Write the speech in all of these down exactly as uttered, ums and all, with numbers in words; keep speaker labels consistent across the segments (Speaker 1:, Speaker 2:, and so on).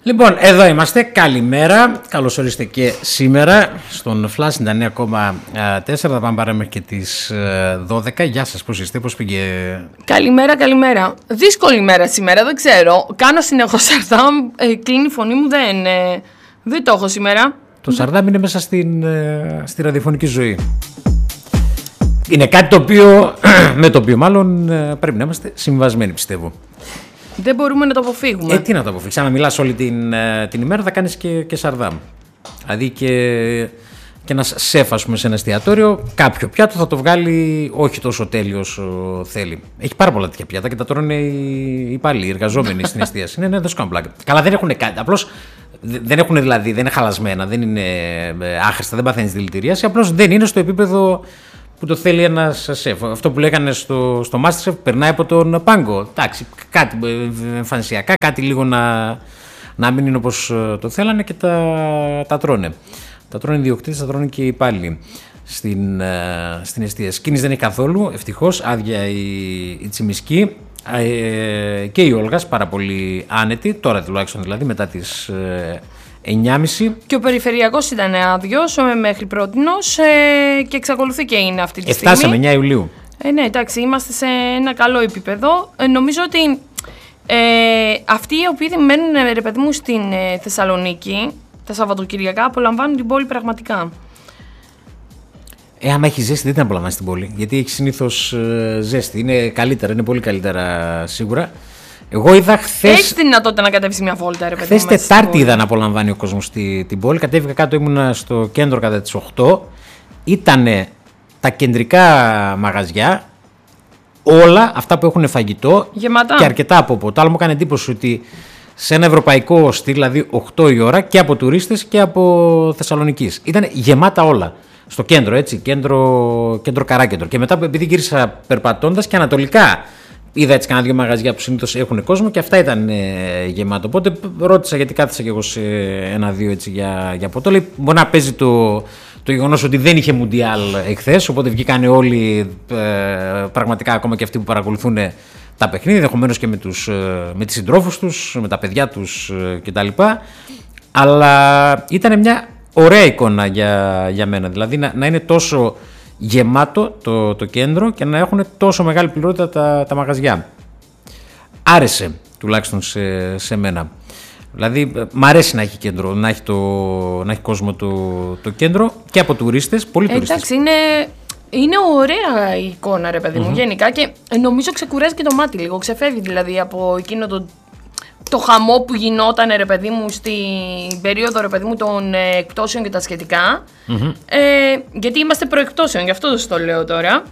Speaker 1: Λοιπόν, εδώ είμαστε. Καλημέρα. Καλώς ορίστε και σήμερα στον Flash ενενήντα εννέα κόμμα τέσσερα. Θα πάμε παρά μέχρι και τις δώδεκα. Γεια σας, πώς είστε, πώς πήγε?
Speaker 2: Καλημέρα, καλημέρα. Δύσκολη μέρα σήμερα, δεν ξέρω. Κάνω συνεχώς Σαρδάμ, ε, κλείνει η φωνή μου, δεν, ε, δεν το έχω σήμερα.
Speaker 1: Το Σαρδάμ είναι μέσα στην, ε, στη ραδιοφωνική ζωή. Είναι κάτι το οποίο, με το οποίο μάλλον ε, πρέπει να είμαστε συμβασμένοι, πιστεύω.
Speaker 2: Δεν μπορούμε να το αποφύγουμε.
Speaker 1: Ε, τι να το αποφύγεις, άμα μιλάς όλη την, την ημέρα θα κάνεις και, και Σαρδάμ. Δηλαδή και, και ένα σεφ, ας πούμε, σε ένα εστιατόριο, κάποιο πιάτο θα το βγάλει όχι τόσο τέλειο όσο θέλει. Έχει πάρα πολλά τέτοια πιάτα και τα τρώνε οι υπάλληλοι, οι εργαζόμενοι στην εστίαση. Ναι, ναι, δεν σου κάνω πλάκα. Καλά, δεν έχουν κάτι. Απλώς δεν έχουν, δηλαδή, δεν είναι χαλασμένα, δεν είναι άχρηστα, δεν παθαίνεις δηλητηρίαση. Απλώς δεν είναι στο επίπεδο που το θέλει ένας σεφ. Αυτό που λέγανε στο, στο Masterchef περνάει από τον πάγκο. Εντάξει, κάτι εμφανισιακά, κάτι λίγο να, να μην είναι όπως το θέλανε και τα, τα τρώνε. Τα τρώνε οι ιδιοκτήτες, τα τρώνε και οι υπάλληλοι στην, στην εστίαση. Κίνηση δεν έχει καθόλου, ευτυχώς, άδεια η, η Τσιμισκή ε, και η Όλγας, πάρα πολύ άνετη, τώρα τουλάχιστον δηλαδή μετά τις ε, εννιά και μισή.
Speaker 2: Και ο περιφερειακός ήταν άδειος μέχρι πρότινος ε, και εξακολουθεί και είναι αυτή τη στιγμή.
Speaker 1: Φτάσαμε εννιά Ιουλίου.
Speaker 2: Ε, ναι, εντάξει, είμαστε σε ένα καλό επίπεδο. Ε, νομίζω ότι ε, αυτοί οι οποίοι μένουν, ρε παιδί μου, στην ε, Θεσσαλονίκη τα Σαββατοκυριακά απολαμβάνουν την πόλη πραγματικά.
Speaker 1: Ε, άμα έχει ζέστη δεν την απολαμβάνεις την πόλη, γιατί έχει συνήθως ε, ζέστη. Είναι καλύτερα, είναι πολύ καλύτερα σίγουρα. Εγώ είδα χθες.
Speaker 2: Έχει τη δυνατότητα να κατέβεις μια βόλτα, ρε παιδί.
Speaker 1: Χθες Τετάρτη είδα να απολαμβάνει ο κόσμος τη, την πόλη. Κατέβηκα κάτω, ήμουνα στο κέντρο κατά τις οκτώ. Ήτανε τα κεντρικά μαγαζιά, όλα αυτά που έχουν φαγητό,
Speaker 2: γεμάτα.
Speaker 1: Και αρκετά από ποτά. Αλλά μου έκανε εντύπωση ότι σε ένα ευρωπαϊκό στυλ, δηλαδή οκτώ η ώρα, και από τουρίστες και από Θεσσαλονικής. Ήταν γεμάτα όλα. Στο κέντρο, έτσι, κέντρο, κέντρο καράκεντρο. Και μετά, επειδή γύρισα περπατώντας και ανατολικά, είδα έτσι κανένα δύο μαγαζιά που συνήθως έχουν κόσμο και αυτά ήταν ε, γεμάτο. Οπότε ρώτησα, γιατί κάθισα και εγώ σε ένα-δύο έτσι για, για ποτό. Λέει, μπορεί να παίζει το, το γεγονός ότι δεν είχε Μουντιάλ εχθές. Οπότε βγήκαν όλοι, ε, πραγματικά ακόμα και αυτοί που παρακολουθούν τα παιχνίδια, ενδεχομένως και με, τους, ε, με τις συντρόφους τους, με τα παιδιά τους ε, κτλ. Αλλά ήταν μια ωραία εικόνα για, για μένα. Δηλαδή να, να είναι τόσο γεμάτο το, το κέντρο και να έχουν τόσο μεγάλη πληρότητα τα, τα μαγαζιά. Άρεσε τουλάχιστον σε, σε μένα. Δηλαδή μ' αρέσει να έχει κέντρο, να έχει, το, να έχει κόσμο το, το κέντρο και από τουρίστες, πολλοί τουρίστες.
Speaker 2: Εντάξει, είναι, είναι ωραία η εικόνα, ρε παιδί μου, mm-hmm. γενικά, και νομίζω ξεκουράζει και το μάτι λίγο. Ξεφεύγει δηλαδή από εκείνο το, το χαμό που γινόταν, ρε παιδί μου, στην περίοδο, ρε παιδί μου, των ε, εκτόσεων και τα σχετικά. Mm-hmm. Ε, γιατί είμαστε προεκτόσεων, γι' αυτό το λέω τώρα.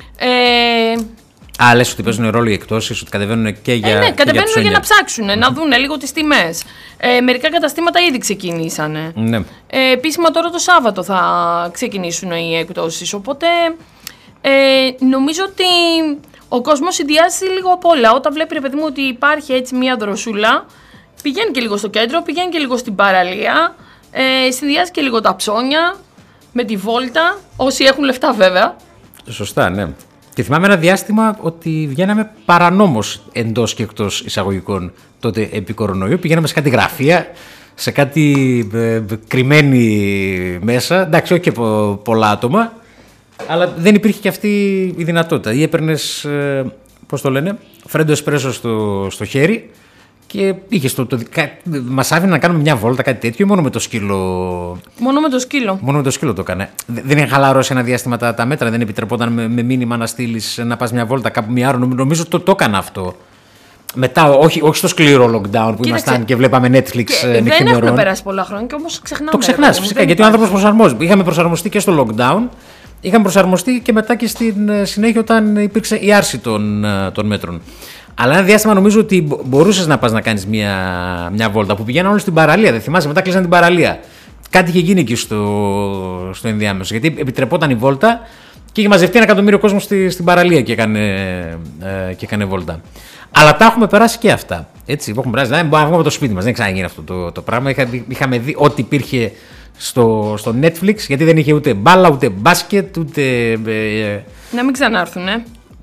Speaker 2: Ε,
Speaker 1: Α, λες ότι παίζουν ρόλο οι εκτόσεις, ότι κατεβαίνουν και για,
Speaker 2: ε, ναι, κατεβαίνουν
Speaker 1: για,
Speaker 2: για να ψάξουν, mm-hmm. να δουν λίγο τις τιμές. Ε, μερικά καταστήματα ήδη ξεκινήσανε.
Speaker 1: Ναι.
Speaker 2: Ε, επίσημα τώρα το Σάββατο θα ξεκινήσουν οι εκτόσεις. Οπότε ε, νομίζω ότι ο κόσμος συνδυάζει λίγο απ' όλα. Όταν βλέπει, ρε παιδί μου, ότι υπάρχει έτσι μια δροσούλα, πηγαίνει και λίγο στο κέντρο, πηγαίνει και λίγο στην παραλία, ε, συνδυάζει και λίγο τα ψώνια με τη βόλτα, όσοι έχουν λεφτά βέβαια.
Speaker 1: Σωστά, ναι. Και θυμάμαι ένα διάστημα ότι βγαίναμε παρανόμως εντός και εκτός εισαγωγικών τότε επί κορονοϊού. Πηγαίναμε σε κάτι γραφεία, σε κάτι ε, κρυμμένοι μέσα. Εντάξει, όχι και πο, πολλά άτομα, αλλά δεν υπήρχε και αυτή η δυνατότητα. Ή έπαιρνες, ε, πώς το λένε, φρέντο εσπρέσο στο, στο χέρι και είχες το, το, το, μας άφηνε να κάνουμε μια βόλτα, κάτι τέτοιο, μόνο με το σκύλο.
Speaker 2: Μόνο με το σκύλο. Μόνο
Speaker 1: με το σκύλο το έκανε. Δεν είχε χαλαρώσει ένα διάστημα τα, τα μέτρα, δεν επιτρεπόταν με, με μήνυμα να στείλεις να πας μια βόλτα κάπου μια ώρα. Νομίζω το, το έκανα αυτό. Μετά, όχι, όχι στο σκληρό lockdown που ήμασταν και βλέπαμε Netflix νυχθημερών.
Speaker 2: Δεν έχουμε περάσει πολλά χρόνια και όμως ξεχνάμε.
Speaker 1: Το ξεχνάς φυσικά, γιατί ο άνθρωπος προσαρμόζεται. Είχαμε προσαρμοστεί και στο lockdown, είχαμε προσαρμοστεί και μετά και στην συνέχεια όταν υπήρξε η άρση των, των μέτρων. Αλλά ένα διάστημα νομίζω ότι μπορούσες να πας να κάνεις μια, μια βόλτα που πηγαίναν όλοι στην παραλία. Δεν θυμάσαι, μετά κλείσαν την παραλία. Κάτι είχε γίνει εκεί στο, στο ενδιάμεσο. Γιατί επιτρεπόταν η βόλτα και είχε μαζευτεί ένα εκατομμύριο κόσμο στη, στην παραλία και έκανε, ε, και έκανε βόλτα. Αλλά τα έχουμε περάσει και αυτά. Έτσι, έχουμε περάσει. Δηλαδή, μπορούμε να βγούμε από το σπίτι μας. Δεν ξαναγίνει αυτό το, το πράγμα. Είχα, είχαμε δει ό,τι υπήρχε στο, στο Netflix, γιατί δεν είχε ούτε μπάλα, ούτε μπάσκετ, ούτε. Ε,
Speaker 2: να μην ξανάρθουν, ε.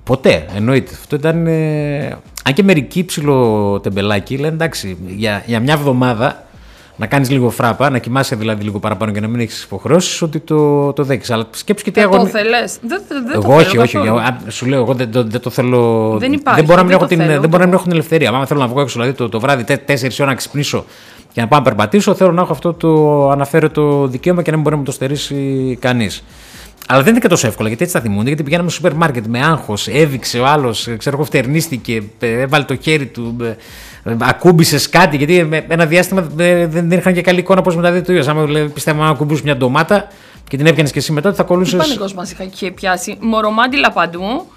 Speaker 1: Ποτέ, εννοείται. Αυτό ήταν. Ε, αν και μερικοί ψιλοτεμπελάκοι λένε εντάξει, για, για μια εβδομάδα να κάνεις λίγο φράπα, να κοιμάσαι δηλαδή λίγο παραπάνω και να μην έχεις υποχρεώσεις, ότι το, το δέχεις. Αλλά σκέψου και τι αγωνία.
Speaker 2: Το θέλεις. Δεν, δεν
Speaker 1: εγώ
Speaker 2: το
Speaker 1: όχι,
Speaker 2: θέλω
Speaker 1: όχι.
Speaker 2: καθόλου.
Speaker 1: Εγώ, σου λέω, εγώ δεν, δεν, δεν το θέλω.
Speaker 2: Δεν υπάρχει.
Speaker 1: Δεν μπορώ να μην έχω,
Speaker 2: δεν
Speaker 1: την,
Speaker 2: θέλω,
Speaker 1: δεν μπορώ να μην έχω την ελευθερία. Αν θέλω να βγω έξω δηλαδή, το, το βράδυ τέσσερις ώρα να ξυπνήσω και να πάω να περπατήσω, θέλω να έχω αυτό το αναφέρετο δικαίωμα και να μην μπορεί να μου το στερήσει κανείς. Αλλά δεν είναι και τόσο εύκολα, γιατί έτσι θα θυμούνται. Γιατί πηγαίναμε στο σούπερ μάρκετ με άγχος, έδειξε ο άλλος, ξέρω εγώ, φτερνίστηκε, έβαλε το χέρι του, ακούμπησε κάτι. Γιατί με ένα διάστημα δεν είχαν και καλή εικόνα πώς μεταδίδει το ίδιο. Αν πιστεύω να ακουμπούσε μια ντομάτα και την έπιανε και εσύ μετά, θα κολούσε.
Speaker 2: Πανικός μας είχε πιάσει. Μορομάντιλα παντού.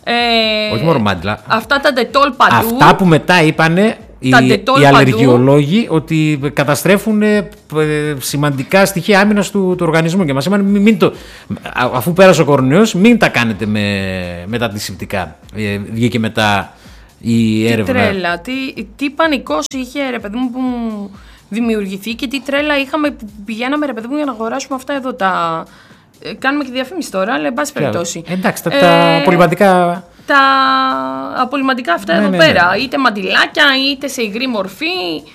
Speaker 2: Ε,
Speaker 1: Όχι μορομάντιλα.
Speaker 2: Αυτά τα ντετόλ παντού.
Speaker 1: Αυτά που μετά είπανε. Οι, οι αλλεργιολόγοι ότι καταστρέφουν ε, σημαντικά στοιχεία άμυνας του, του οργανισμού και μας είπαν μην, μην το, αφού πέρασε ο κορονοϊός μην τα κάνετε με, με τα αντισηπτικά. Ε, βγήκε μετά η έρευνα.
Speaker 2: Τι τρέλα, τι, τι πανικός είχε ρε παιδί μου που δημιουργηθεί και τι τρέλα είχαμε που πηγαίναμε ρε παιδί μου για να αγοράσουμε αυτά εδώ τα... Ε, κάνουμε και διαφήμιση τώρα, αλλά εν πάση περιπτώσει.
Speaker 1: Εντάξει, τα, ε, τα απολυμαντικά...
Speaker 2: Τα απολυμαντικά αυτά
Speaker 1: ναι,
Speaker 2: εδώ
Speaker 1: ναι,
Speaker 2: πέρα,
Speaker 1: ναι.
Speaker 2: είτε μαντιλάκια, είτε σε υγρή μορφή.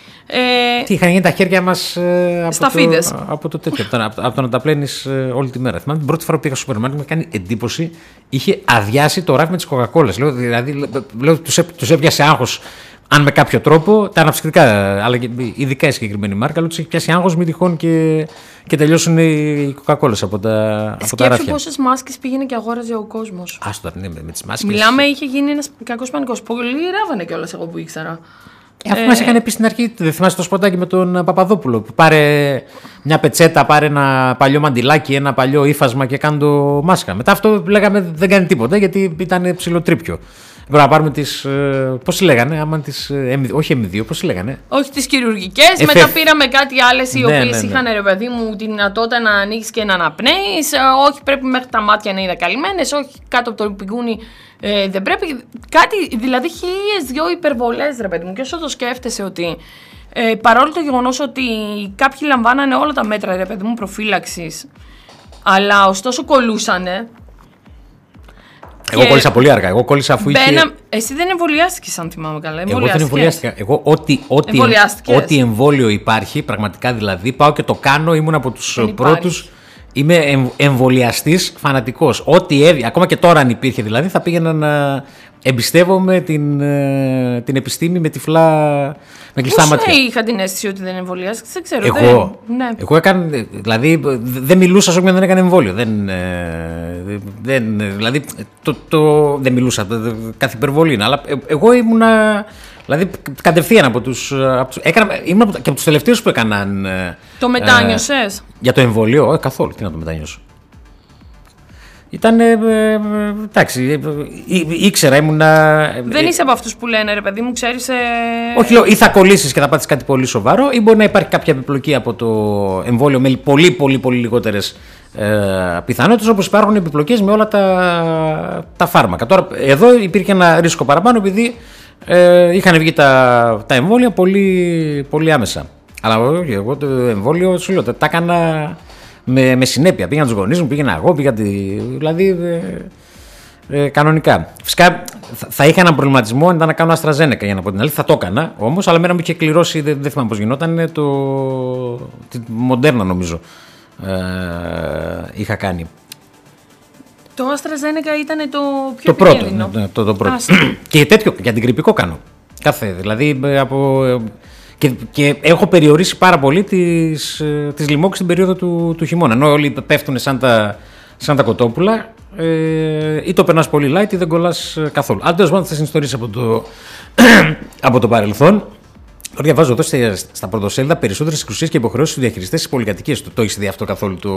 Speaker 2: Ε,
Speaker 1: Τι είχαν γίνει τα χέρια μας ε, από,
Speaker 2: σταφίδες.
Speaker 1: το, από το τέτοιο, από, το, από το να τα πλένεις ε, όλη τη μέρα. Θυμάμαι την πρώτη φορά που πήγα στο σούπερ μάρκετ, μου κάνει εντύπωση, είχε αδειάσει το ράφι με τις κοκακόλες. Λέω, δηλαδή, λέω, τους, τους έπιασε άγχος, αν με κάποιο τρόπο, τα αναψυκτικά, αλλά και, ειδικά η συγκεκριμένη μάρκα, λέω, τους έχει πιάσει άγχος, μην τυχόν και, και τελειώσουν οι κοκακόλες από τα, από τα ράφια.
Speaker 2: Σκέψου πόσες μάσκες πήγαινε και αγόραζε ο κόσμος.
Speaker 1: Άστο, ναι, με, με τις μάσκες.
Speaker 2: Μιλάμε, είχε γίνει ένας κακός πανικός. Πολύ ράβανε κιόλας εγώ που ήξερα.
Speaker 1: Ε, αφού ε... μας είχαν πει στην αρχή, δεν θυμάσαι το σποτάκι με τον Παπαδόπουλο, που πάρε μια πετσέτα, πάρε ένα παλιό μαντιλάκι, ένα παλιό ύφασμα και κάνει το μάσκα. Μετά αυτό λέγαμε δεν κάνει τίποτα γιατί ήταν ψιλοτρίπιο. Πρέπει να πάρουμε τις. Πώς λέγανε, άμα τις. Όχι εμ δύο, πώς λέγανε.
Speaker 2: Όχι τις χειρουργικές. Εφ... Μετά πήραμε κάτι άλλες οι ναι, οποίες ναι, ναι. είχαν ρε παιδί μου τη δυνατότητα να ανοίξει και να αναπνέεις. Όχι, πρέπει μέχρι τα μάτια να είναι καλυμμένες. Όχι, κάτω από το πιγκούνι ε, δεν πρέπει. Κάτι, δηλαδή χίλιες δυο υπερβολές ρε παιδί μου. Και όσο το σκέφτεσαι ότι. Ε, παρόλο το γεγονός ότι κάποιοι λαμβάνανε όλα τα μέτρα ρε παιδί μου προφύλαξης, αλλά ωστόσο κολούσανε.
Speaker 1: Εγώ και... κόλλησα πολύ αργά. Εγώ κόλλησα αφού είχε.
Speaker 2: Μπαίνα... Εσύ δεν εμβολιάστηκες, αν θυμάμαι καλά.
Speaker 1: Εγώ δεν εμβολιάστηκα. Εγώ ό,τι, ό,τι, ό,τι εμβόλιο υπάρχει, πραγματικά δηλαδή, πάω και το κάνω. Ήμουν από τους πρώτους. Είμαι εμβολιαστής φανατικός. Ό,τι έβγαινε, ακόμα και τώρα αν υπήρχε δηλαδή, θα πήγαινα να εμπιστεύομαι την, την επιστήμη με τυφλά. Με κλειστά
Speaker 2: Πώς
Speaker 1: μάτια.
Speaker 2: Είχα την αίσθηση ότι δεν εμβολιάστηκες, δεν ξέρω.
Speaker 1: Εγώ,
Speaker 2: δεν, ναι.
Speaker 1: εγώ έκανα. Δηλαδή δεν μιλούσα σε όποιον δεν έκανε εμβόλιο. Δεν, δεν, δηλαδή το, το, δεν μιλούσα. Κάθε υπερβολή είναι. Αλλά εγώ ήμουνα. Δηλαδή κατευθείαν από τους. Από τους έκανα, ήμουν από, και από τους τελευταίους που έκαναν.
Speaker 2: Το μετάνιωσες.
Speaker 1: Ε, για το εμβόλιο, ε, καθόλου. Τι να το μετάνιωσω. Ήταν. Ε, ε, εντάξει, ε, ε, ήξερα, ήμουνα.
Speaker 2: Δεν είσαι από αυτούς που λένε ρε παιδί μου, ξέρεις. Ε...
Speaker 1: Όχι, λέω, ή θα κολλήσεις και θα πάθεις κάτι πολύ σοβαρό, ή μπορεί να υπάρχει κάποια επιπλοκή από το εμβόλιο με πολύ, πολύ, πολύ λιγότερες ε, πιθανότητες, όπως υπάρχουν επιπλοκές με όλα τα, τα φάρμακα. Τώρα, εδώ υπήρχε ένα ρίσκο παραπάνω, επειδή ε, είχαν βγει τα, τα εμβόλια πολύ, πολύ άμεσα. Αλλά όχι, εγώ το εμβόλιο σου λέω, τα έκανα. Με, με συνέπεια. Πήγαν τους γονείς μου, πήγαινα εγώ, πήγα τη, δηλαδή ε, ε, κανονικά. Φυσικά θα, θα είχα έναν προβληματισμό αν ήταν να κάνω AstraZeneca για να πω την αλήθεια. Θα το έκανα όμως, αλλά μένα μου είχε κληρώσει, δεν, δεν θυμάμαι πώς γινόταν, το, τη Moderna νομίζω ε, είχα κάνει.
Speaker 2: Το AstraZeneca ήταν το πιο
Speaker 1: το
Speaker 2: επικίνδυνο.
Speaker 1: πρώτο, το, το πρώτο. Και τέτοιο, για την γρυπικό κάνω. Κάθε, δηλαδή από... Και, και έχω περιορίσει πάρα πολύ τις, τις λοιμώξεις στην περίοδο του, του χειμώνα. Ενώ όλοι πέφτουν σαν τα, σαν τα κοτόπουλα, ε, ή το περνάς πολύ light ή δεν κολλάς καθόλου. Αν τέλος πάντων αυτές είναι ιστορίες από το, από το παρελθόν. Τώρα διαβάζω εδώ στα, στα πρωτοσέλιδα περισσότερες εξουσίες και υποχρεώσεις στους διαχειριστές στις πολυκατοικίες. Το, το έχεις δει αυτό καθόλου το,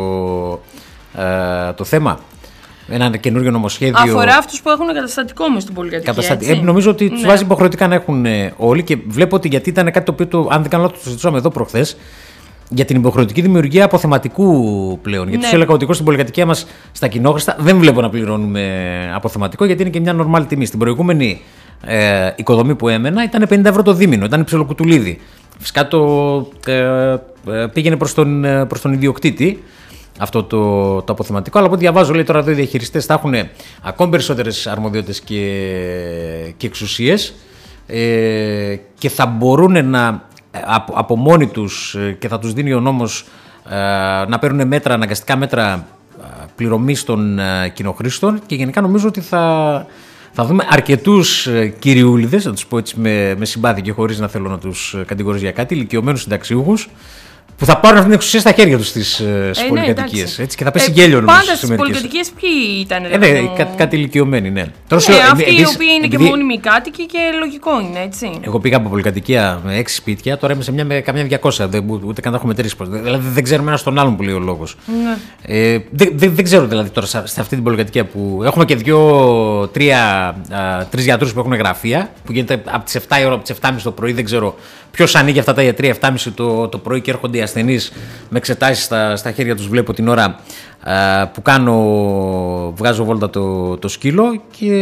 Speaker 1: ε, το θέμα? Ένα καινούριο νομοσχέδιο.
Speaker 2: Αφορά αυτούς που έχουν καταστατικό μες στην πολυκατοικία.
Speaker 1: Καταστατι... Ε, νομίζω ότι τους ναι. βάζει υποχρεωτικά να έχουν ε, όλοι, και βλέπω ότι γιατί ήταν κάτι το οποίο, το, αν δεν κάνω λάθος, το συζητούσαμε εδώ προχθές, για την υποχρεωτική δημιουργία αποθεματικού πλέον. Γιατί ναι. σου έλεγα ότι εγώ στην πολυκατοικία μας στα κοινόχρηστα δεν βλέπω να πληρώνουμε αποθεματικό, γιατί είναι και μια νορμάλ τιμή. Στην προηγούμενη ε, οικοδομή που έμενα ήταν πενήντα ευρώ το δίμηνο, ήταν ψιλοκουτουλίδι. Φυσικά το ε, ε, πήγαινε προς τον, προς τον ιδιοκτήτη. αυτό το, το αποθεματικό. Αλλά από ό,τι διαβάζω, λέει τώρα εδώ οι διαχειριστές θα έχουν ακόμη περισσότερες αρμοδιότητες και, και εξουσίες ε, και θα μπορούν να από, από μόνοι τους και θα τους δίνει ο νόμος ε, να παίρνουν μέτρα, αναγκαστικά μέτρα πληρωμής των ε, κοινοχρήστων και γενικά νομίζω ότι θα, θα δούμε αρκετούς ε, κυριούλιδες, να τους πω έτσι με, με συμπάθεια και χωρίς να θέλω να τους κατηγορήσω για κάτι, ηλικιωμένους συνταξιούχους που θα πάρουν αυτή την εξουσία στα χέρια τους στις ε, ε, πολυκατοικίες. Ναι, και θα πέσει ε, γέλιο νομίζω.
Speaker 2: Πάντα στις πολυκατοικίες ποιοι ήταν.
Speaker 1: Ε, ναι, κάτι, κάτι ηλικιωμένοι, ναι.
Speaker 2: Τώρα, ε, αυτοί ε, οι οποίοι είναι επειδή... και μόνιμοι κάτοικοι και λογικό είναι, έτσι.
Speaker 1: Εγώ πήγα από πολυκατοικία με έξι σπίτια, τώρα είμαι σε μια με καμιά διακόσια, ούτε καν τα έχω μετρήσει. Δηλαδή δεν ξέρουμε ένα στον άλλον που λέει ο λόγος. Ναι. Ε, δεν, δεν, δεν ξέρω δηλαδή τώρα σε αυτή την πολυκατοικία που έχουμε και δύο, τρία, τρεις γιατρούς που έχουν γραφεία, που γίνεται από τις εφτά η ώρα, από τις εφτά και μισή το πρωί, δεν ξέρω ποιος ανοίγει αυτά τα ιατρία εφτά και μισή το, το πρωί και έρχονται οι ασθενείς με εξετάσεις στα, στα χέρια τους. Βλέπω την ώρα α, που κάνω, βγάζω βόλτα το, το σκύλο και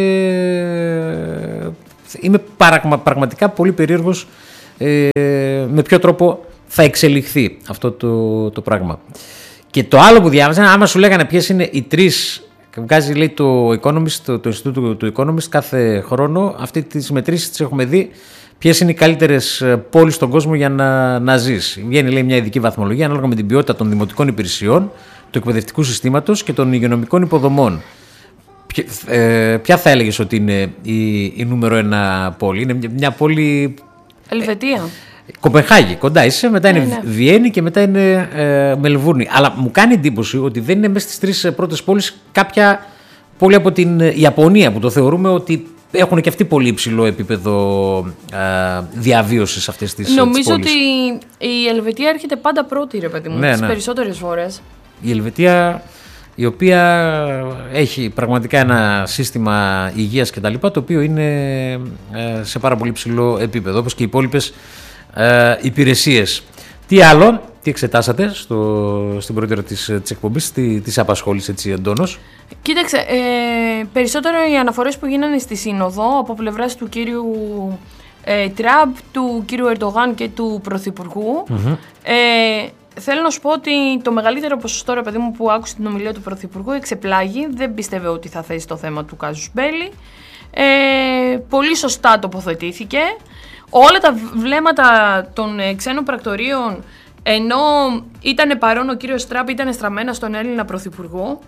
Speaker 1: είμαι παραγμα, πραγματικά πολύ περίεργος ε, με ποιο τρόπο θα εξελιχθεί αυτό το, το πράγμα. Και το άλλο που διάβαζα, άμα σου λέγανε ποιες είναι οι τρεις, βγάζει λέει το Economist, το, το Ινστιτούτο του, του Economist κάθε χρόνο, αυτή τις μετρήσεις τις έχουμε δει. Ποιες είναι οι καλύτερες πόλεις στον κόσμο για να, να ζεις. Βγαίνει λέει μια ειδική βαθμολογία ανάλογα με την ποιότητα των δημοτικών υπηρεσιών, του εκπαιδευτικού συστήματος και των υγειονομικών υποδομών. Ποια, ε, ποια θα έλεγες ότι είναι η, η νούμερο ένα πόλη? Είναι μια, μια πόλη...
Speaker 2: Ελβετία.
Speaker 1: Ε, Κοπενχάγη, κοντά είσαι, μετά είναι
Speaker 2: ναι.
Speaker 1: Βιέννη και μετά είναι ε, Μελβούρνη. Αλλά μου κάνει εντύπωση ότι δεν είναι μέσα στις τρεις πρώτες πόλεις κάποια πόλη από την Ιαπωνία που το θεωρούμε ότι έχουν και αυτοί πολύ υψηλό επίπεδο α, διαβίωσης αυτές τις πόλεις.
Speaker 2: Νομίζω ότι η Ελβετία έρχεται πάντα πρώτη, ρε παιδί μου,
Speaker 1: ναι,
Speaker 2: τις
Speaker 1: ναι.
Speaker 2: περισσότερες φορές.
Speaker 1: Η Ελβετία, η οποία έχει πραγματικά ένα σύστημα υγείας και τα λοιπά, το οποίο είναι ε, σε πάρα πολύ ψηλό επίπεδο, όπως και οι υπόλοιπες ε, υπηρεσίες. Τι άλλο, τι εξετάσατε στο, στην πρώτη ώρα της, της εκπομπής, τι, τι σε απασχόλησε έτσι εντόνως?
Speaker 2: Κοίταξε, ε, περισσότερο οι αναφορές που γίνανε στη Σύνοδο από πλευράς του κύριου ε, Τραμπ, του κύριου Ερντογάν και του Πρωθυπουργού. Mm-hmm. Ε, θέλω να σου πω ότι το μεγαλύτερο ποσοστό, ρε παιδί μου, που άκουσε την ομιλία του Πρωθυπουργού εξεπλάγει, δεν πίστευε ότι θα θέσει το θέμα του κάζους μπέλι. Ε, πολύ σωστά τοποθετήθηκε. Όλα τα βλέμματα των ε, ξένων πρακτορείων, ενώ ήταν παρόν ο κύριος Τραμπ, ήταν στραμμένα στον Έλληνα Πρωθυπουργό.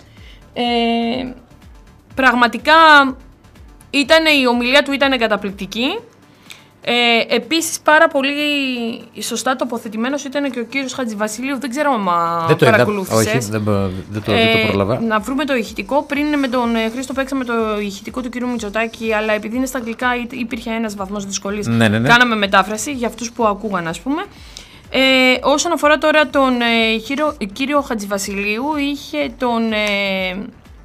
Speaker 2: Ε, πραγματικά ήταν, η ομιλία του ήταν καταπληκτική. Ε, επίσης πάρα πολύ σωστά τοποθετημένος ήταν και ο κύριος Χατζηβασιλείου. Δεν ξέρω αν παρακολούθησες.
Speaker 1: Όχι, δεν, δεν, το, ε, δεν το πρόλαβα.
Speaker 2: Να βρούμε το ηχητικό. Πριν με τον Χρήστο παίξαμε το ηχητικό του κύριου Μητσοτάκη, αλλά επειδή είναι στα αγγλικά υπήρχε ένας βαθμός δυσκολίας. Ναι, ναι, ναι. Κάναμε μετάφραση για αυτούς που ακούγαν, ας πούμε. Ε, όσον αφορά τώρα τον ε, κύριο, κύριο Χατζηβασιλείου, είχε τον ε,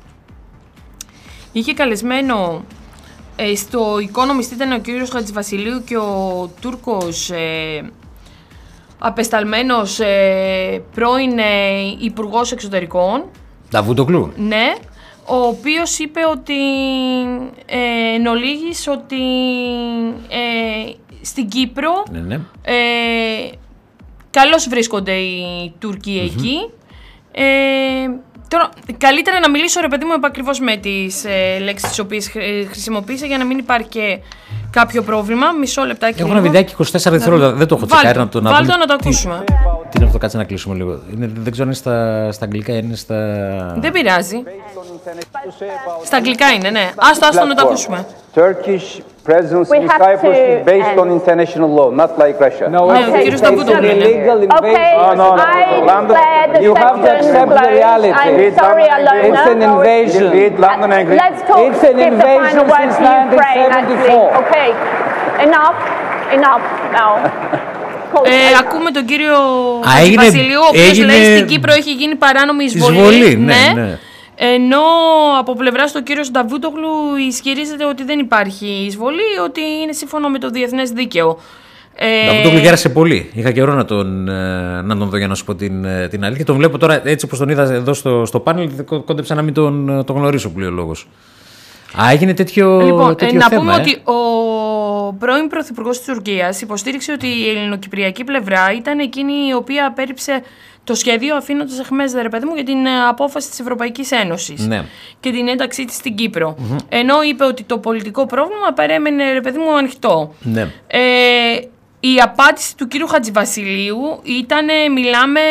Speaker 2: είχε καλεσμένο ε, στο Economist, ήταν ο κύριος Χατζηβασιλείου και ο Τούρκος ε, απεσταλμένος ε, πρώην ε, Υπουργός Εξωτερικών
Speaker 1: Νταβούτογλου.
Speaker 2: Ναι, ο οποίος είπε ότι ε, εν ολίγης ότι ε, στην Κύπρο
Speaker 1: ναι, ναι.
Speaker 2: Ε, καλώς βρίσκονται οι Τούρκοι mm-hmm. εκεί. Ε, τώρα, καλύτερα να μιλήσω, ρε παιδί μου, επακριβώς με τις ε, λέξεις τις οποίες χρησιμοποίησα για να μην υπάρχει και κάποιο πρόβλημα. Μισό λεπτάκι.
Speaker 1: Έχω ένα βιντεάκι είκοσι τέσσερα δευτερόλεπτα. Δεν το έχω τσεκάρει να το να
Speaker 2: Βάλτε να το ακούσουμε.
Speaker 1: Τι είναι αυτό, κάτσε να κλείσουμε λίγο. Είναι, δεν ξέρω αν είναι στα, στα αγγλικά ή είναι στα...
Speaker 2: Δεν πειράζει. Στα αγγλικά είναι, ναι. Άστο, άστο να το ακούσουμε.
Speaker 3: Turkish presence in Cyprus is based on international law, not like Russia.
Speaker 2: No, okay. It's an
Speaker 3: illegal invasion.
Speaker 4: Okay,
Speaker 3: no, no, no.
Speaker 4: I
Speaker 3: London,
Speaker 4: declare the
Speaker 3: you have to accept the reality.
Speaker 4: I'm sorry, Alona.
Speaker 3: It's an invasion. Read London Agreement.
Speaker 4: Let's talk.
Speaker 3: It's an
Speaker 4: give
Speaker 3: invasion
Speaker 4: the final word
Speaker 3: since
Speaker 4: to Ukraine,
Speaker 3: nineteen seventy-four.
Speaker 4: actually. Okay, enough, enough now.
Speaker 2: Ε, ακούμε τον κύριο Βασιλείου, ο οποίος λέει στην Κύπρο έχει γίνει παράνομη εισβολή.
Speaker 1: Εισβολή, ναι, ναι.
Speaker 2: Ενώ από πλευράς του κύριου Νταβούτογλου ισχυρίζεται ότι δεν υπάρχει εισβολή, ότι είναι σύμφωνο με το διεθνές δίκαιο.
Speaker 1: Νταβούτογλου γέρασε πολύ. Είχα καιρό να τον, να τον δω για να σου πω την, την αλήθεια. Τον βλέπω τώρα έτσι όπως τον είδα εδώ στο, στο πάνελ, κόντεψα να μην τον, τον γνωρίσω που λέει ο λόγος. Α, έγινε τέτοιο,
Speaker 2: λοιπόν,
Speaker 1: τέτοιο
Speaker 2: να
Speaker 1: θέμα.
Speaker 2: πούμε
Speaker 1: ε.
Speaker 2: ότι ο πρώην πρωθυπουργός της Τουρκίας υποστήριξε ότι η ελληνοκυπριακή πλευρά ήταν εκείνη η οποία απέρριψε το σχέδιο αφήνοντας αιχμές, ρε παιδί μου, για την απόφαση της Ευρωπαϊκής Ένωσης
Speaker 1: ναι.
Speaker 2: και την ένταξή της στην Κύπρο. Mm-hmm. Ενώ είπε ότι το πολιτικό πρόβλημα παρέμενε, ρε παιδί μου, ανοιχτό.
Speaker 1: Ναι.
Speaker 2: Ε, η απάντηση του κύριου Χατζηβασιλείου ήταν, μιλάμε,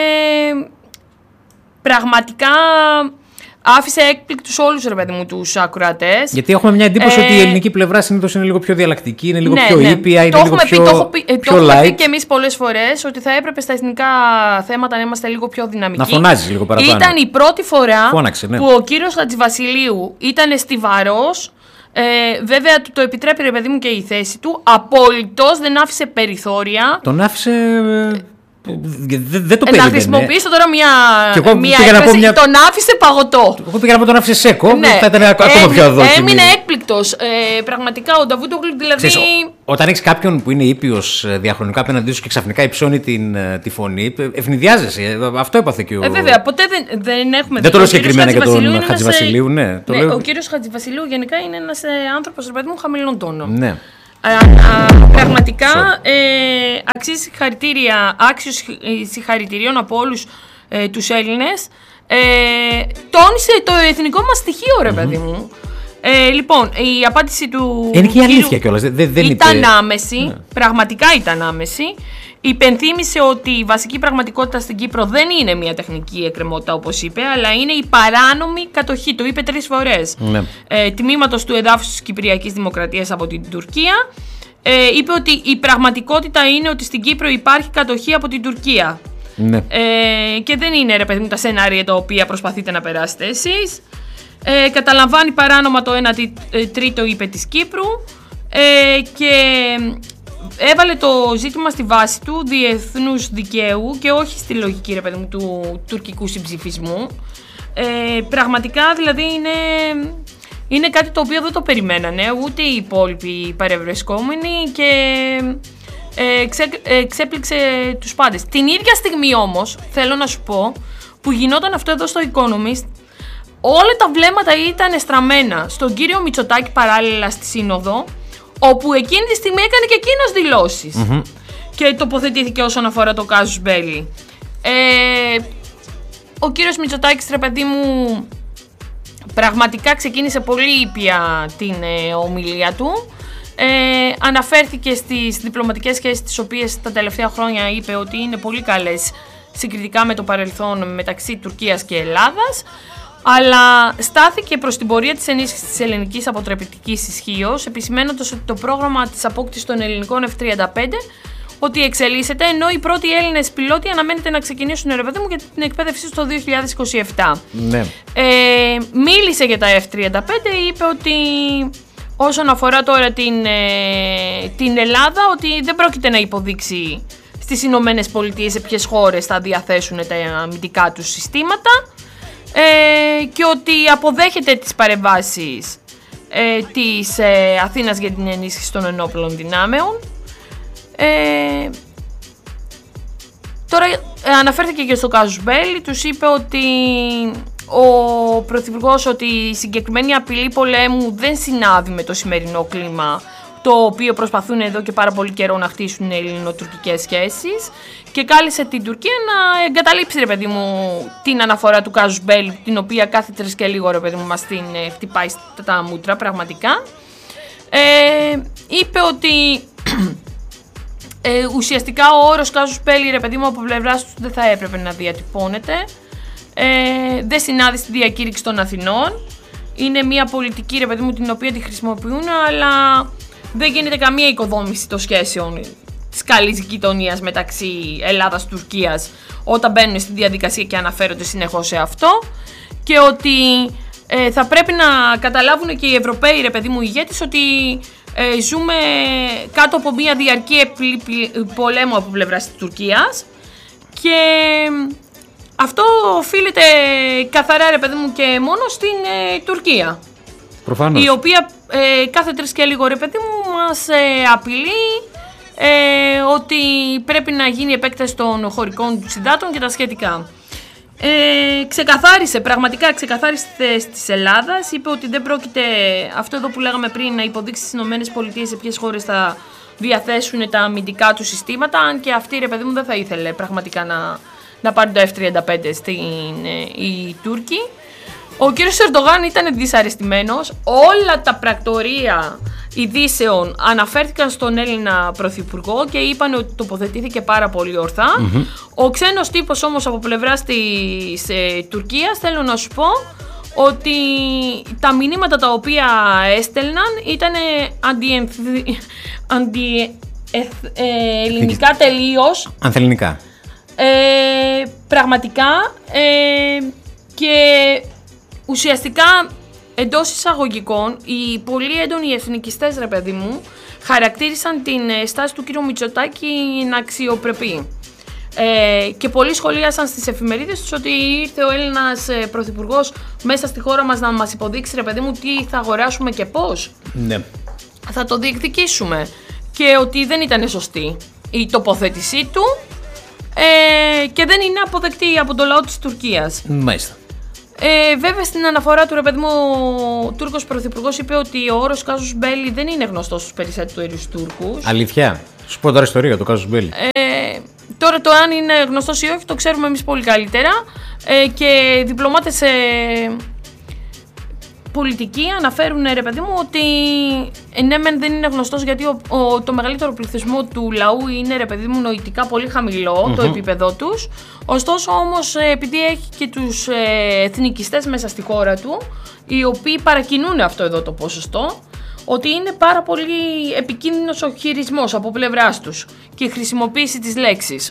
Speaker 2: πραγματικά άφησε έκπληκτους όλους, ρε παιδί μου, τους ακροατές.
Speaker 1: Γιατί έχουμε μια εντύπωση ε... ότι η ελληνική πλευρά συνήθως είναι λίγο πιο διαλλακτική, είναι λίγο ναι, πιο ναι. ήπια, είναι
Speaker 2: το
Speaker 1: λίγο πιο,
Speaker 2: πει, το έχω πει,
Speaker 1: πιο
Speaker 2: το έχουμε
Speaker 1: light.
Speaker 2: πει και εμείς πολλές φορές ότι θα έπρεπε στα εθνικά θέματα να είμαστε λίγο πιο δυναμικοί.
Speaker 1: Να φωνάζεις λίγο παραπάνω.
Speaker 2: Ήταν η πρώτη φορά
Speaker 1: Φώναξε, ναι.
Speaker 2: που ο κύριος Χατζηβασιλείου ήταν στιβαρός. Ε, βέβαια του το επιτρέπει, ρε παιδί μου, και η θέση του. Απολυτός, δεν άφησε περιθώρια.
Speaker 1: Τον άφησε... Δεν δε το
Speaker 2: ε,
Speaker 1: περίμενε.
Speaker 2: Να χρησιμοποιήσω τώρα μια, μια
Speaker 1: έκφραση.
Speaker 2: Πω μια...
Speaker 1: Τον
Speaker 2: άφησε παγωτό.
Speaker 1: Εγώ πήγα να πω τον άφησε σέκο.
Speaker 2: Ναι.
Speaker 1: Θα ήταν ακόμα ε, πιο αδόκιμη.
Speaker 2: Έμεινε έκπληκτος. Ε, πραγματικά ο Νταβούτογλου δηλαδή.
Speaker 1: Ξέρεις, όταν έχεις κάποιον που είναι ήπιος διαχρονικά απέναντί σου και ξαφνικά υψώνει την, τη φωνή, ευνηδιάζεσαι. Αυτό έπαθε και ο.
Speaker 2: Ε, βέβαια, ποτέ δεν, δεν έχουμε
Speaker 1: δεν το λέω συγκεκριμένα για τον Χατζηβασιλείου. Ναι,
Speaker 2: ναι, ο κύριος Χατζηβασιλείου γενικά είναι ένας άνθρωπος, ρε παιδί μου, χαμηλών τόνων.
Speaker 1: Ναι.
Speaker 2: Α, α, πραγματικά ε, αξίζει συγχαρητήρια, άξιος συγχαρητηρίων από όλους ε, τους Έλληνες. Ε, τόνισε το εθνικό μας στοιχείο, ρε παιδί mm-hmm. μου. Ε, λοιπόν, η απάντηση του
Speaker 1: είναι και η αλήθεια κιόλας. Δεν, δεν
Speaker 2: ήταν
Speaker 1: είπε...
Speaker 2: άμεση, ναι. Πραγματικά ήταν άμεση. Υπενθύμησε ότι η βασική πραγματικότητα στην Κύπρο δεν είναι μια τεχνική εκκρεμότητα, όπως είπε, αλλά είναι η παράνομη κατοχή. Το είπε τρεις φορές. Ναι. Ε, τμήματος του εδάφους της Κυπριακής Δημοκρατίας από την Τουρκία. Ε, είπε ότι η πραγματικότητα είναι ότι στην Κύπρο υπάρχει κατοχή από την Τουρκία. Ναι. Ε, και δεν είναι, ρε παιδί μου, τα σενάρια τα οποία προσπαθείτε να περάσετε εσείς. Ε, καταλαμβάνει παράνομα το ένα τρίτο, είπε, της Κύπρου. Ε, και έβαλε το ζήτημα στη βάση του διεθνούς δικαίου και όχι στη λογική, ρε παιδί μου, του τουρκικού συμψηφισμού. Ε, πραγματικά δηλαδή είναι, είναι κάτι το οποίο δεν το περιμένανε ούτε οι υπόλοιποι παρευρισκόμενοι και ε, ξέ, ε, ξέπληξε τους πάντες. Την ίδια στιγμή όμως, θέλω να σου πω, που γινόταν αυτό εδώ στο Economist, όλα τα βλέμματα ήταν στραμμένα στον κύριο Μητσοτάκη παράλληλα στη Σύνοδο, όπου εκείνη τη στιγμή έκανε και εκείνος δηλώσεις mm-hmm. και τοποθετήθηκε όσον αφορά το casus belli. Ε, ο κύριος Μητσοτάκης, ρε παιδί μου, πραγματικά ξεκίνησε πολύ ήπια την ε, ομιλία του. Ε, αναφέρθηκε στις διπλωματικές σχέσεις, τις οποίες τα τελευταία χρόνια είπε ότι είναι πολύ καλές συγκριτικά με το παρελθόν μεταξύ Τουρκίας και Ελλάδας. Αλλά στάθηκε προς την πορεία της ενίσχυσης της ελληνικής αποτρεπτικής ισχύως, επισημένοντας ότι το πρόγραμμα της απόκτησης των ελληνικών εφ τριάντα πέντε ότι εξελίσσεται, ενώ οι πρώτοι Έλληνες πιλότοι αναμένεται να ξεκινήσουν, ρε παιδί μου, για την εκπαίδευσή τους το δύο χιλιάδες είκοσι επτά. Ναι. Ε, μίλησε για τα εφ τριάντα πέντε, είπε ότι όσον αφορά τώρα την, ε, την Ελλάδα, ότι δεν πρόκειται να υποδείξει στις Ηνωμένες Πολιτείες σε ποιες χώρες θα διαθέσουν τα αμυντικά τους συστήματα. Ε, και ότι αποδέχεται τις παρεμβάσεις ε, της ε, Αθήνας για την ενίσχυση των ενόπλων δυνάμεων. Ε, τώρα ε, αναφέρθηκε και στο casus belli, τους είπε ότι ο Πρωθυπουργός ότι η συγκεκριμένη απειλή πολέμου δεν συνάδει με το σημερινό κλίμα, το οποίο προσπαθούν εδώ και πάρα πολύ καιρό να χτίσουν ελληνοτουρκικές σχέσεις, και κάλεσε την Τουρκία να εγκαταλείψει, ρε παιδί μου, την αναφορά του casus belli, την οποία κάθε τρεις και λίγο, ρε παιδί μου, μας την ε, χτυπάει στα μούτρα πραγματικά. Ε, είπε ότι ε, ουσιαστικά ο όρος casus belli, ρε παιδί μου, από πλευράς του δεν θα έπρεπε να διατυπώνεται. Ε, δεν συνάδει στη διακήρυξη των Αθηνών. Είναι μια πολιτική, ρε παιδί μου, την οποία τη χρησιμοποιούν, αλλά δεν γίνεται καμία οικοδόμηση των σχέσεων της καλής γειτονίας μεταξύ Ελλάδας-Τουρκίας όταν μπαίνουν στη διαδικασία και αναφέρονται συνεχώς σε αυτό, και ότι ε, θα πρέπει να καταλάβουν και οι Ευρωπαίοι, ρε παιδί μου, ηγέτες, ότι ε, ζούμε κάτω από μια διαρκή πολέμου από πλευράς της Τουρκίας, και αυτό οφείλεται καθαρά, ρε παιδί μου, και μόνο στην ε, Τουρκία. Προφανώς. Η οποία ε, κάθε τρεις και λίγο, ρε παιδί μου, μας ε, απειλεί ε, ότι πρέπει να γίνει επέκταση των χωρικών του συντάτων και τα σχετικά. Ε, ξεκαθάρισε, πραγματικά ξεκαθάρισε τη θέση της Ελλάδας. Είπε ότι δεν πρόκειται, αυτό εδώ που λέγαμε πριν, να υποδείξει στις ΗΠΑ σε ποιες χώρες θα διαθέσουν τα αμυντικά του συστήματα. Αν και αυτή, ρε παιδί μου, δεν θα ήθελε πραγματικά να, να πάρει το εφ τριάντα πέντε στην, ε, οι Τούρκοι. Ο κύριος Ερντογάν ήταν δυσαρεστημένος. Όλα τα πρακτορία ειδήσεων αναφέρθηκαν στον Έλληνα Πρωθυπουργό και είπαν ότι τοποθετήθηκε πάρα πολύ ορθά. Mm-hmm. Ο ξένος τύπος όμως από πλευράς της ε, Τουρκίας, θέλω να σου πω ότι τα μηνύματα τα οποία έστελναν ήταν αντι-ελληνικά τελείως.
Speaker 1: Ανθελληνικά.
Speaker 2: Ε, πραγματικά ε, και ουσιαστικά εντός εισαγωγικών οι πολύ έντονοι εθνικιστές, ρε παιδί μου, χαρακτήρισαν την στάση του κύριου Μητσοτάκη να αξιοπρεπή. Ε, και πολλοί σχολίασαν στις εφημερίδες τους ότι ήρθε ο Έλληνας ε, Πρωθυπουργός μέσα στη χώρα μας να μας υποδείξει, ρε παιδί μου, τι θα αγοράσουμε και πώς.
Speaker 1: Ναι.
Speaker 2: Θα το διεκδικήσουμε. Και ότι δεν ήταν σωστή η τοποθέτησή του ε, και δεν είναι αποδεκτή από το λαό της Τουρκίας.
Speaker 1: Μάλιστα.
Speaker 2: Ε, βέβαια στην αναφορά του, ρε παιδί μου, ο Τούρκος Πρωθυπουργός είπε ότι ο όρος Κάζους Μπέλι δεν είναι γνωστός στους περισσότερους Τούρκους.
Speaker 1: Αλήθεια. Σου πω τώρα ιστορία το Κάζους Μπέλι.
Speaker 2: Ε, τώρα το αν είναι γνωστός ή όχι το ξέρουμε εμείς πολύ καλύτερα. Ε, και διπλωμάτες ε, πολιτικοί αναφέρουν, ρε παιδί μου, ότι ε, ναι μεν δεν είναι γνωστός γιατί ο, ο, το μεγαλύτερο πληθυσμό του λαού είναι, ρε παιδί μου, νοητικά πολύ χαμηλό, mm-hmm. το επίπεδό τους. Ωστόσο όμως επειδή έχει και τους ε, εθνικιστές μέσα στη χώρα του, οι οποίοι παρακινούν αυτό εδώ το ποσοστό, ότι είναι πάρα πολύ επικίνδυνος ο χειρισμός από πλευράς τους και η χρησιμοποίηση της λέξης.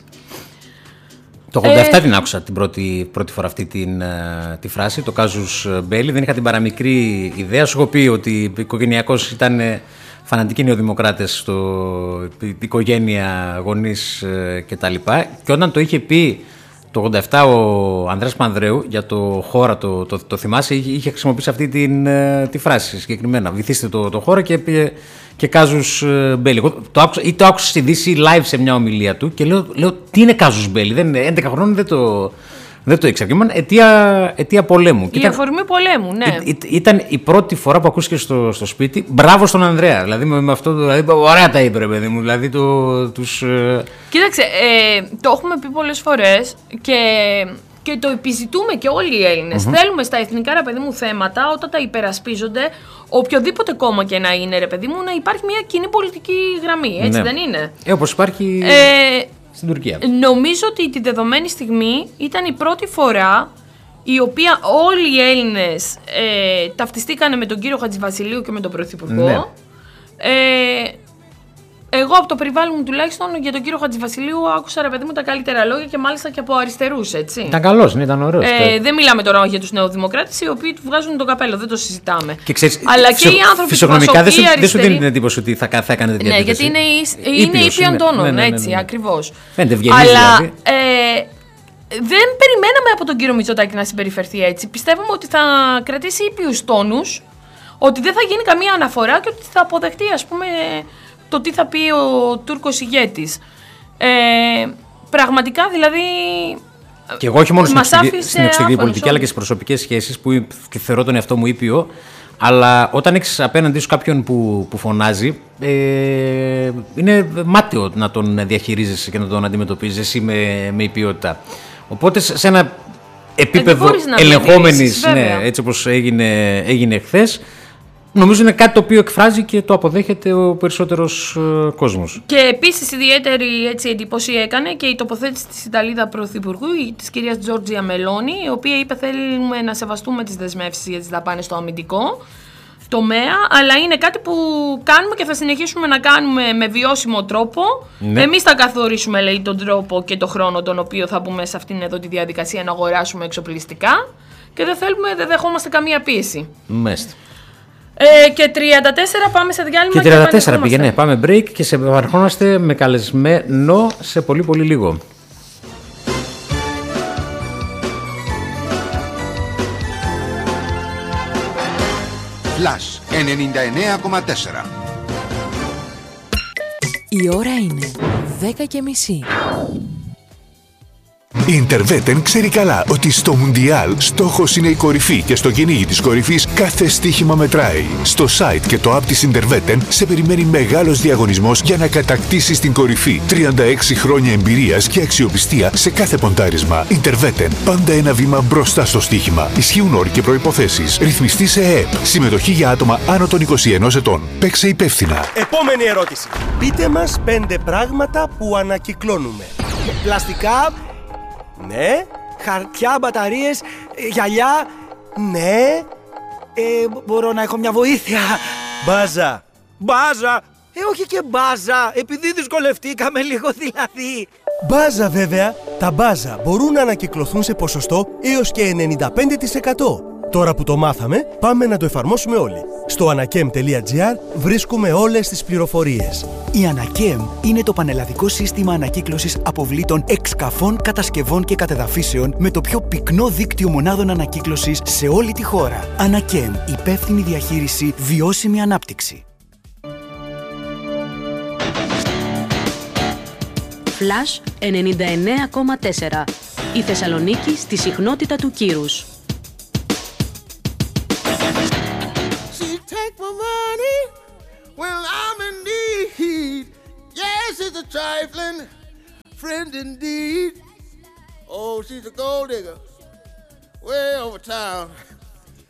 Speaker 1: Το ογδόντα επτά ε, την άκουσα την πρώτη, πρώτη φορά αυτή την, τη φράση, το Κάζους Μπέλι. Δεν είχα την παραμικρή ιδέα. Σου έχω πει ότι οικογενειακώς ήταν φανατικοί νεοδημοκράτες, στο, η οικογένεια, γονείς κτλ. Και, και όταν το είχε πει το ογδόντα επτά ο Ανδρέας Πανδρέου για το χώρα, το, το, το θυμάσαι, είχε, είχε χρησιμοποιήσει αυτή την, τη φράση συγκεκριμένα. Βυθίστε το, το χώρα και πήγε και Κάζους Μπέλι. Εγώ το άκουσα, ή το άκουσα στη Δύση live σε μια ομιλία του και λέω, λέω τι είναι Κάζους Μπέλι. Δεν, έντεκα χρόνων δεν το, δεν το ήξερα. Και ήμουν αιτία, αιτία πολέμου.
Speaker 2: Η αφορμή πολέμου, ναι.
Speaker 1: Ή, ή, ήταν η πρώτη φορά που ακούστηκε στο, στο σπίτι. Μπράβο στον Ανδρέα. Δηλαδή με, με αυτό, δηλαδή, ωραία τα είπε, ρε παιδί μου. Δηλαδή το, τους.
Speaker 2: Κοίταξε, ε, το έχουμε πει πολλές φορές και. Και το επιζητούμε και όλοι οι Έλληνες. Mm-hmm. Θέλουμε στα εθνικά, ρε παιδί μου, θέματα, όταν τα υπερασπίζονται, οποιοδήποτε κόμμα και να είναι, ρε παιδί μου, να υπάρχει μια κοινή πολιτική γραμμή. Έτσι, ναι. Δεν είναι.
Speaker 1: Ε, όπως υπάρχει ε, στην Τουρκία.
Speaker 2: Νομίζω ότι τη δεδομένη στιγμή ήταν η πρώτη φορά η οποία όλοι οι Έλληνες ε, ταυτιστήκανε με τον κύριο Χατζηβασιλείου και με τον Πρωθυπουργό. Ναι. Ε, Εγώ από το περιβάλλον μου τουλάχιστον για τον κύριο Χατζηβασιλείου άκουσα, ρε παιδί μου, τα καλύτερα λόγια και μάλιστα και από αριστερούς, έτσι.
Speaker 1: Ήταν καλός, ναι, ήταν ωραίος.
Speaker 2: Ε, δεν μιλάμε τώρα για τους νεοδημοκράτες, οι οποίοι του βγάζουν το καπέλο, δεν το συζητάμε.
Speaker 1: Και ξέρεις,
Speaker 2: αλλά φυσιο, και οι άνθρωποι
Speaker 1: φυσιογνωμικά δεν σου, δεν σου δίνει την εντύπωση ότι θα, θα έκανε τέτοια
Speaker 2: ναι, γιατί είναι, είναι ήπιον τόνων, ναι, ναι, ναι, ναι, έτσι,
Speaker 1: ναι.
Speaker 2: ακριβώς.
Speaker 1: Φαίνεται ευγενής,
Speaker 2: αλλά
Speaker 1: δηλαδή.
Speaker 2: ε, δεν περιμέναμε από τον κύριο Μητσοτάκη να συμπεριφερθεί έτσι. Πιστεύουμε ότι θα κρατήσει ήπιους τόνους, ότι δεν θα γίνει καμία αναφορά και ότι θα αποδεχτεί, ας πούμε, το τι θα πει ο Τούρκος ηγέτης. Ε, πραγματικά δηλαδή.
Speaker 1: Και εγώ όχι μόνο στην εξωτερική πολιτική, αλλά και στις προσωπικές σχέσεις που θεωρώ τον εαυτό μου ήπιο. Αλλά όταν έχεις απέναντί σου κάποιον που, που φωνάζει, ε, είναι μάταιο να τον διαχειρίζεσαι και να τον αντιμετωπίζεις εσύ με, με υπιότητα. Οπότε σε ένα επίπεδο ελεγχόμενης, ναι, έτσι όπως έγινε, έγινε χθες, νομίζω είναι κάτι το οποίο εκφράζει και το αποδέχεται ο περισσότερος ε, κόσμος.
Speaker 2: Και επίσης ιδιαίτερη έτσι, εντύπωση έκανε και η τοποθέτηση της Ιταλίδα Πρωθυπουργού, της κυρίας Τζόρτζια Μελόνι, η οποία είπε θέλουμε να σεβαστούμε τις δεσμεύσεις για τις δαπάνες στο αμυντικό τομέα, αλλά είναι κάτι που κάνουμε και θα συνεχίσουμε να κάνουμε με βιώσιμο τρόπο. Ναι. Εμείς θα καθορίσουμε, λέει, τον τρόπο και τον χρόνο τον οποίο θα μπούμε σε αυτήν εδώ τη διαδικασία να αγοράσουμε εξοπλιστικά και δεν θέλουμε, δεν δεχόμαστε καμία πίεση.
Speaker 1: Μάλιστα.
Speaker 2: Ε, και τριάντα τέσσερα πάμε σε διάλειμμα
Speaker 1: και τριάντα τέσσερα πήγαινε, πάμε break και σε επαναρχόμαστε με καλεσμένο σε πολύ πολύ λίγο.
Speaker 5: Flash ενενήντα εννέα κόμμα τέσσερα.
Speaker 6: Η ώρα είναι δέκα και μισή. Η Interveten ξέρει καλά ότι στο Μουντιάλ στόχος είναι η κορυφή και στο κυνήγι της κορυφής κάθε στοίχημα μετράει. Στο site και το app της Interveten σε περιμένει μεγάλος διαγωνισμός για να κατακτήσεις την κορυφή. τριάντα έξι χρόνια εμπειρίας και αξιοπιστία σε κάθε ποντάρισμα. Interveten. Πάντα ένα βήμα μπροστά στο στοίχημα. Ισχύουν όροι και προϋποθέσεις. Ρυθμιστή σε ΕΕΠ. Συμμετοχή για άτομα άνω των είκοσι ενός ετών. Παίξε υπεύθυνα.
Speaker 7: Επόμενη ερώτηση. Πείτε μας πέντε πράγματα που ανακυκλώνουμε. Πλαστικά. Ναι.
Speaker 8: Χαρτιά, μπαταρίες, γυαλιά. Ναι. Ε, μπορώ να έχω μια βοήθεια.
Speaker 7: Μπάζα. Μπάζα.
Speaker 8: Ε, όχι και μπάζα, επειδή δυσκολευτήκαμε λίγο δηλαδή.
Speaker 7: Μπάζα βέβαια. Τα μπάζα μπορούν να ανακυκλωθούν σε ποσοστό έως και ενενήντα πέντε τοις εκατό. Τώρα που το μάθαμε, πάμε να το εφαρμόσουμε όλοι. Στο anakem τελεία gr βρίσκουμε όλες τις πληροφορίες.
Speaker 8: Η Anakem είναι το πανελλαδικό σύστημα ανακύκλωσης αποβλήτων εξκαφών, κατασκευών και κατεδαφίσεων με το πιο πυκνό δίκτυο μονάδων ανακύκλωσης σε όλη τη χώρα. Anakem, υπεύθυνη διαχείριση, βιώσιμη ανάπτυξη.
Speaker 9: Flash ενενήντα εννέα κόμμα τέσσερα. Η Θεσσαλονίκη στη συχνότητα του κύρους.
Speaker 10: Well, I'm in need. Yes, it's a trifling friend indeed. Oh, she's a gold digger way over town.